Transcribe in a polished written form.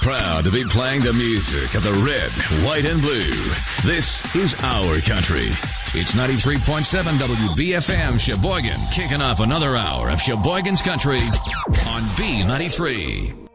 proud to be playing the music of the red, white, and blue. This is our country. It's 93.7 WBFM Sheboygan, kicking off another hour of Sheboygan's Country on B93.